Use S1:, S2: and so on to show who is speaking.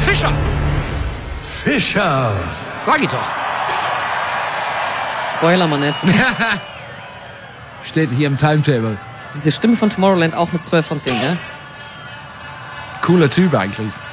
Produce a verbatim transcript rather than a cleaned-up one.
S1: Fischer!
S2: Fischer!
S1: Sag ich doch.
S3: Spoiler mal nicht.
S1: Steht hier im Timetable.
S3: Diese Stimme von Tomorrowland auch mit zwölf von zehn, ja?
S1: Cooler Typ eigentlich.